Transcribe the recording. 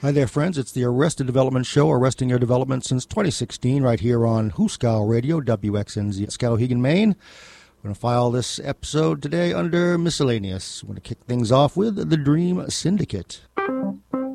Hi there, friends. It's the Arrested Development Show, arresting your development since 2016, right here on Hooskow Radio, WXNZ, Skowhegan, Maine. We're going to file this episode today under miscellaneous. We're going to kick things off with the Dream Syndicate.